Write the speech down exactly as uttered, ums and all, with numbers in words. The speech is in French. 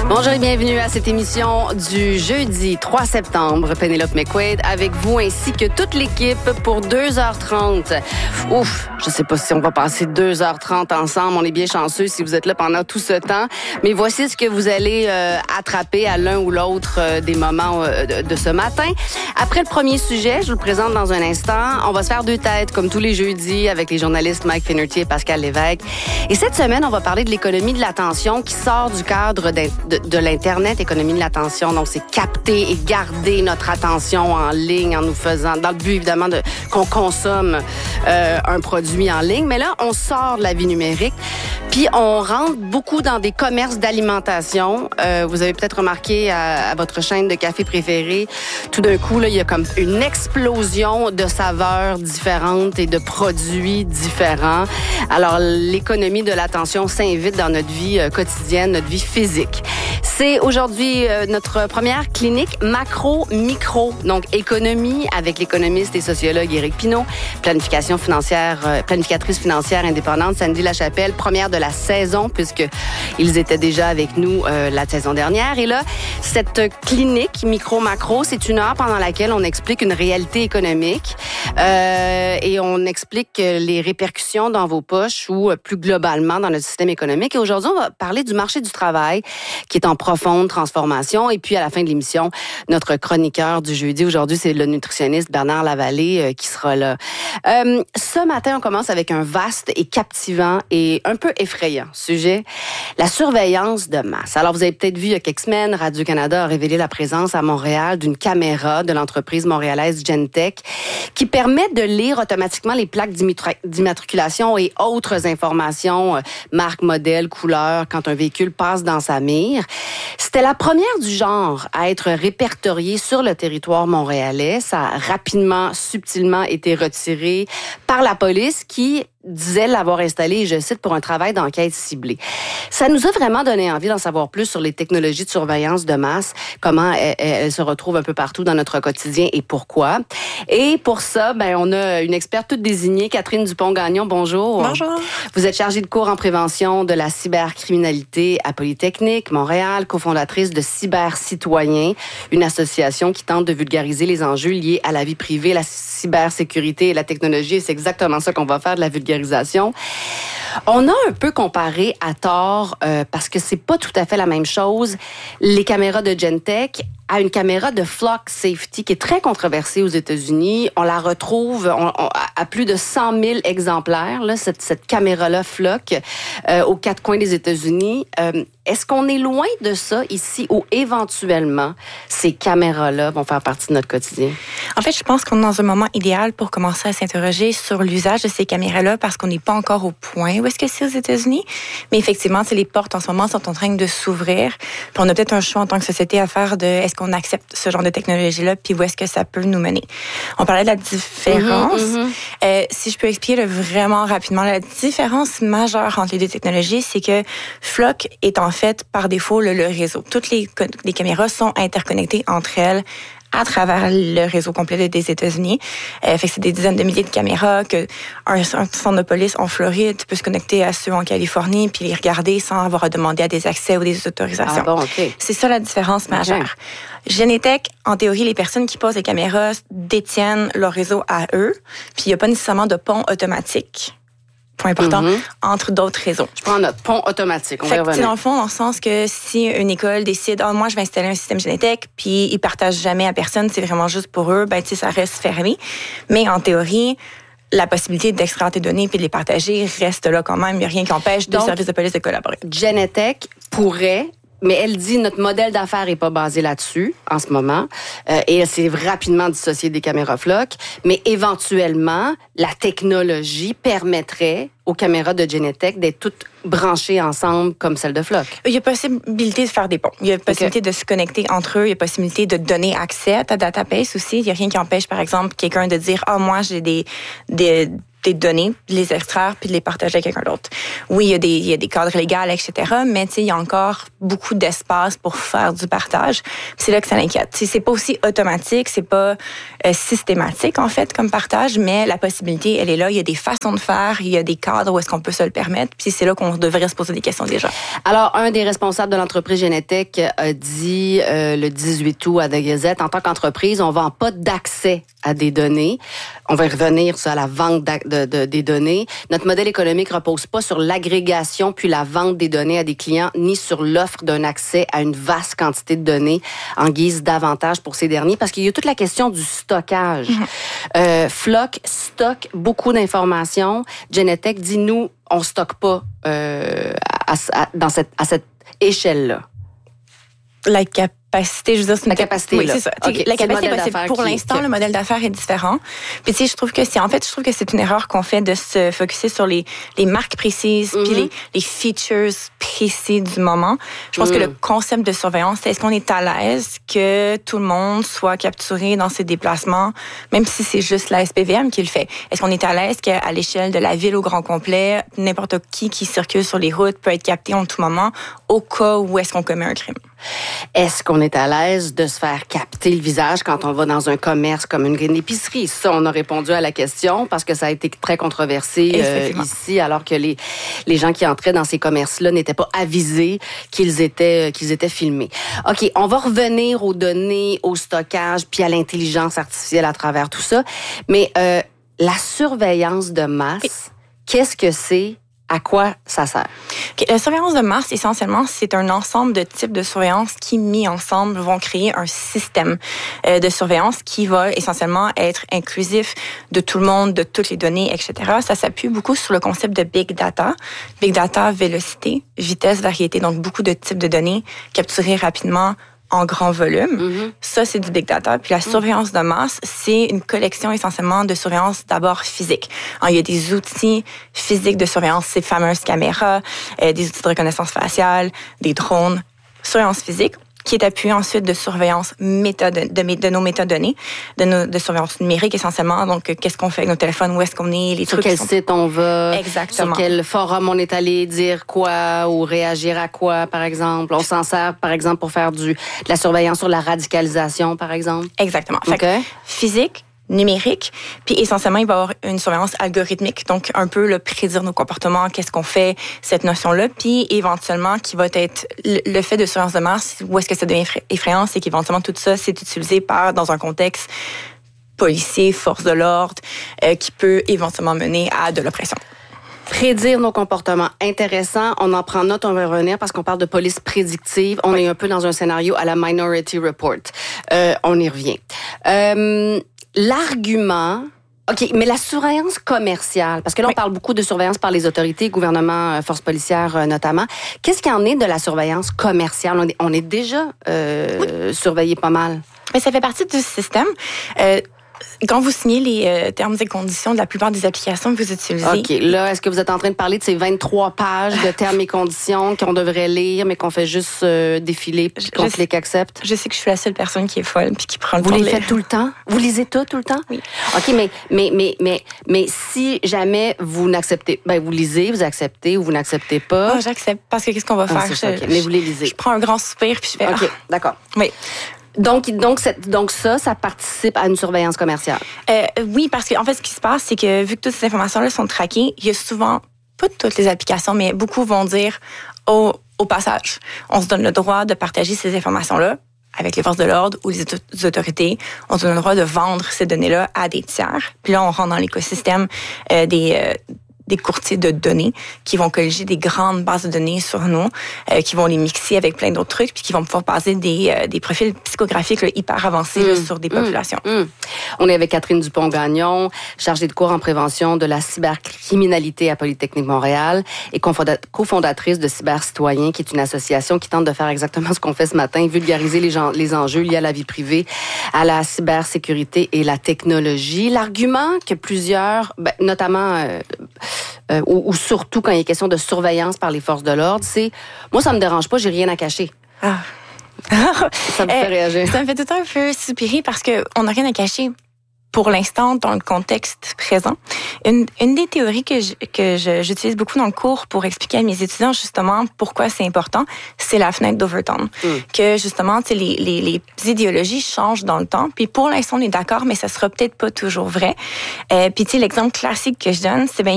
Bonjour et bienvenue à cette émission du jeudi trois septembre. Penelope McQuaid avec vous ainsi que toute l'équipe pour deux heures trente. Ouf, je sais pas si on va passer deux heures trente ensemble. On est bien chanceux si vous êtes là pendant tout ce temps. Mais voici ce que vous allez euh, attraper à l'un ou l'autre euh, des moments euh, de, de ce matin. Après le premier sujet, je vous le présente dans un instant. On va se faire deux têtes comme tous les jeudis avec les journalistes Mike Finnerty et Pascal Lévesque. Et cette semaine, on va parler de l'économie de l'attention qui sort du cadre de, de de l'Internet, économie de l'attention. Donc, c'est capter et garder notre attention en ligne en nous faisant, dans le but, évidemment, de qu'on consomme euh, un produit en ligne. Mais là, on sort de la vie numérique, puis on rentre beaucoup dans des commerces d'alimentation. Euh, vous avez peut-être remarqué à, à votre chaîne de café préférée, tout d'un coup, là, il y a comme une explosion de saveurs différentes et de produits différents. Alors, l'économie de l'attention s'invite dans notre vie euh, quotidienne, notre vie physique. C'est aujourd'hui euh, notre première clinique macro-micro, donc économie avec l'économiste et sociologue Éric Pinault, planification financière, euh, planificatrice financière indépendante Sandy Lachapelle, première de la saison puisque ils étaient déjà avec nous euh, la saison dernière. Et là, cette clinique micro-macro, c'est une heure pendant laquelle on explique une réalité économique euh, et on explique les répercussions dans vos poches ou plus globalement dans notre système économique. Et aujourd'hui, on va parler du marché du travail qui est en profonde transformation. Et puis, à la fin de l'émission, notre chroniqueur du jeudi, aujourd'hui, c'est le nutritionniste Bernard Lavallée euh, qui sera là. Euh, ce matin, on commence avec un vaste et captivant et un peu effrayant sujet, la surveillance de masse. Alors, vous avez peut-être vu il y a quelques semaines, Radio-Canada a révélé la présence à Montréal d'une caméra de l'entreprise montréalaise Genetec qui permet de lire automatiquement les plaques d'immatriculation et autres informations, euh, marque, modèle, couleur, quand un véhicule passe dans sa mire. C'était la première du genre à être répertoriée sur le territoire montréalais. Ça a rapidement, subtilement été retiré par la police qui disait l'avoir installé, je cite, pour un travail d'enquête ciblée. Ça nous a vraiment donné envie d'en savoir plus sur les technologies de surveillance de masse, comment elles, elles se retrouvent un peu partout dans notre quotidien et pourquoi. Et pour ça, ben, on a une experte toute désignée, Catherine Dupont-Gagnon. Bonjour. Bonjour. Vous êtes chargée de cours en prévention de la cybercriminalité à Polytechnique, Montréal, cofondatrice de Cybercitoyens, une association qui tente de vulgariser les enjeux liés à la vie privée, la cybersécurité et la technologie. Et c'est exactement ça qu'on va faire, de la vulgarisation. On a un peu comparé à tort, euh, parce que c'est pas tout à fait la même chose, les caméras de Genetec à une caméra de Flock Safety qui est très controversée aux États-Unis. On la retrouve on, on, à plus de cent mille exemplaires, là, cette, cette caméra-là Flock, euh, aux quatre coins des États-Unis. Euh, est-ce qu'on est loin de ça ici ou éventuellement ces caméras-là vont faire partie de notre quotidien? En fait, je pense qu'on est dans un moment idéal pour commencer à s'interroger sur l'usage de ces caméras-là parce qu'on n'est pas encore au point où est-ce que c'est aux États-Unis. Mais effectivement, les portes en ce moment sont en train de s'ouvrir. Puis on a peut-être un choix en tant que société à faire de est-ce qu'on accepte ce genre de technologie-là, puis où est-ce que ça peut nous mener. On parlait de la différence. Mm-hmm, mm-hmm. Euh, si je peux expliquer vraiment rapidement, la différence majeure entre les deux technologies, c'est que Flock est en fait, par défaut, le, le réseau. Toutes les, les caméras sont interconnectées entre elles à travers le réseau complet des États-Unis. Euh, fait que c'est des dizaines de milliers de caméras que un, un centre de police en Floride peut se connecter à ceux en Californie puis les regarder sans avoir à demander à des accès ou des autorisations. Ah bon, okay. C'est ça la différence majeure. Okay. Genetec, en théorie, les personnes qui posent les caméras détiennent leur réseau à eux, puis il n'y a pas nécessairement de pont automatique. Point important, mm-hmm. entre d'autres réseaux. Je prends notre pont automatique, on fait va y revenir. Dans le fond, dans le sens que si une école décide, oh, moi, je vais installer un système Genetec, puis ils partagent jamais à personne, c'est vraiment juste pour eux, ben, tu sais, ça reste fermé. Mais en théorie, la possibilité d'extraire tes données puis de les partager reste là quand même. Il n'y a rien qui empêche deux services de police de collaborer. Genetec pourrait... Mais elle dit notre modèle d'affaires n'est pas basé là-dessus en ce moment euh, et elle s'est rapidement dissociée des caméras Flock. Mais éventuellement, la technologie permettrait aux caméras de Genetec d'être toutes branchées ensemble comme celles de Flock. Il y a possibilité de faire des ponts. Il y a possibilité okay. de se connecter entre eux. Il y a possibilité de donner accès à ta database aussi. Il n'y a rien qui empêche, par exemple, quelqu'un de dire « Ah, oh, moi, j'ai des... des des données, de les extraire puis de les partager avec quelqu'un d'autre. Oui, il y a des, il y a des cadres légaux, et cetera, mais tu sais, il y a encore beaucoup d'espace pour faire du partage. Puis c'est là que ça l'inquiète. Tu sais, c'est pas aussi automatique, c'est pas euh, systématique, en fait, comme partage, mais la possibilité, elle est là. Il y a des façons de faire, il y a des cadres où est-ce qu'on peut se le permettre, puis c'est là qu'on devrait se poser des questions déjà. Alors, un des responsables de l'entreprise Genetec a dit euh, le dix-huit août à The Gazette, en tant qu'entreprise, on vend pas d'accès à des données. On va y revenir ça, à la vente de, de, des données. Notre modèle économique repose pas sur l'agrégation puis la vente des données à des clients, ni sur l'offre d'un accès à une vaste quantité de données en guise d'avantage pour ces derniers, parce qu'il y a toute la question du stockage. Mm-hmm. Euh, Flock stocke beaucoup d'informations. Genetec dit, nous, on stocke pas euh, à, à, dans cette, à cette échelle-là. La capacité, je veux dire, c'est une la capacité, oui, là. c'est ça. Okay. La capacité, ben, c'est pour qui, l'instant, qui... le modèle d'affaires est différent. Puis tu sais, je trouve que c'est en fait, je trouve que c'est une erreur qu'on fait de se focuser sur les les marques précises, mm-hmm. puis les les features précis du moment. Je pense mm. que le concept de surveillance, c'est est-ce qu'on est à l'aise que tout le monde soit capturé dans ses déplacements, même si c'est juste la S P V M qui le fait. Est-ce qu'on est à l'aise qu'à l'échelle de la ville au grand complet, n'importe qui qui circule sur les routes peut être capté en tout moment, au cas où est-ce qu'on commet un crime. Est-ce qu'on est à l'aise de se faire capter le visage quand on va dans un commerce comme une, une épicerie? Ça, on a répondu à la question parce que ça a été très controversé euh, ici, alors que les, les gens qui entraient dans ces commerces-là n'étaient pas avisés qu'ils étaient, qu'ils étaient filmés. OK, on va revenir aux données, au stockage, puis à l'intelligence artificielle à travers tout ça. Mais euh, la surveillance de masse, oui. Qu'est-ce que c'est? À quoi ça sert? Okay. La surveillance de masse, essentiellement, c'est un ensemble de types de surveillance qui, mis ensemble, vont créer un système euh, de surveillance qui va essentiellement être inclusif de tout le monde, de toutes les données, et cetera. Ça s'appuie beaucoup sur le concept de big data. Big data, vélocité, vitesse, variété, donc beaucoup de types de données capturées rapidement en grand volume. Mm-hmm. Ça, c'est du big data. Puis la surveillance de masse, c'est une collection essentiellement de surveillance d'abord physique. Alors, il y a des outils physiques de surveillance, ces fameuses caméras, euh, des outils de reconnaissance faciale, des drones, surveillance physique, qui est appuyé ensuite de surveillance méta de, de, de nos métadonnées, de, nos, de surveillance numérique essentiellement. Donc, qu'est-ce qu'on fait avec nos téléphones, où est-ce qu'on est, les sur trucs. Sur quel sont... site on va, exactement. Sur quel forum on est allé dire quoi ou réagir à quoi, par exemple. On s'en sert, par exemple, pour faire du, de la surveillance sur la radicalisation, par exemple. Exactement. Fait okay. que, physique, numérique, puis essentiellement, il va y avoir une surveillance algorithmique, donc un peu le prédire nos comportements, qu'est-ce qu'on fait, cette notion-là, puis éventuellement, qui va être le, le fait de surveillance de masse, où est-ce que ça devient effrayant, c'est qu'éventuellement, tout ça, c'est utilisé par, dans un contexte policier, force de l'ordre, euh, qui peut éventuellement mener à de l'oppression. Prédire nos comportements. Intéressant. On en prend note, on va revenir parce qu'on parle de police prédictive. On oui. est un peu dans un scénario à la Minority Report. Euh, on y revient. Euh, L'argument, OK, mais la surveillance commerciale, parce que là, oui. on parle beaucoup de surveillance par les autorités, gouvernement, forces policières notamment. Qu'est-ce qu'il y en est de la surveillance commerciale? On est, on est déjà euh, oui. surveillé pas mal. Mais ça fait partie du système. Euh, Quand vous signez les euh, termes et conditions de la plupart des applications que vous utilisez... OK. Là, est-ce que vous êtes en train de parler de ces vingt-trois pages de termes et conditions qu'on devrait lire, mais qu'on fait juste euh, défiler puis qu'on clique accepte? Je sais que je suis la seule personne qui est folle puis qui prend le temps. Vous les de faites tout le temps? Vous lisez tout, tout le temps? Oui. OK, mais, mais, mais, mais, mais si jamais vous n'acceptez... Ben, vous lisez, vous acceptez ou vous n'acceptez pas? Oh, j'accepte parce que qu'est-ce qu'on va ah, faire? Ça, je, okay. Mais vous les lisez. Je prends un grand soupir puis je fais... OK, ah. d'accord. Oui. Donc, donc, cette, donc ça, ça participe à une surveillance commerciale? Euh, oui, parce qu'en fait, ce qui se passe, c'est que vu que toutes ces informations-là sont traquées, il y a souvent, pas toutes les applications, mais beaucoup vont dire au, au passage, on se donne le droit de partager ces informations-là avec les forces de l'ordre ou les autorités. On se donne le droit de vendre ces données-là à des tiers. Puis là, on rentre dans l'écosystème euh, des... Euh, des courtiers de données qui vont colliger des grandes bases de données sur nous, euh, qui vont les mixer avec plein d'autres trucs, puis qui vont pouvoir baser des, euh, des profils psychographiques là, hyper avancés mmh. là, sur des populations. Mmh. Mmh. On est avec Catherine Dupont-Gagnon, chargée de cours en prévention de la cybercriminalité à Polytechnique Montréal et cofondatrice de Cybercitoyens, qui est une association qui tente de faire exactement ce qu'on fait ce matin, vulgariser les, gens, les enjeux liés à la vie privée, à la cybersécurité et la technologie. L'argument que plusieurs, ben, notamment... Euh, Euh, ou, ou surtout quand il est question de surveillance par les forces de l'ordre, c'est « moi, ça me dérange pas, j'ai rien à cacher ah. ». Ça me fait réagir. Ça me fait tout un peu soupirer parce qu'on n'a rien à cacher. pour l'instant, dans le contexte présent, une, une des théories que, je, que je, j'utilise beaucoup dans le cours pour expliquer à mes étudiants justement pourquoi c'est important, c'est la fenêtre d'Overton. Mm. Que justement, tu sais, les, les, les idéologies changent dans le temps. Puis pour l'instant, on est d'accord, mais ça sera peut-être pas toujours vrai. Euh, puis tu sais, l'exemple classique que je donne, c'est bien